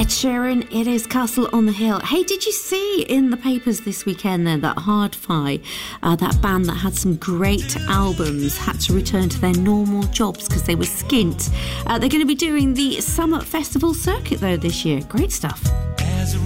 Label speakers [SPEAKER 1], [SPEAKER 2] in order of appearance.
[SPEAKER 1] Ed Sheeran, it is Castle on the Hill. Hey, did you see in the papers this weekend then that Hard-Fi, that band that had some great albums, had to return to their normal jobs because they were skint? They're going to be doing the Summer Festival circuit though this year. Great stuff.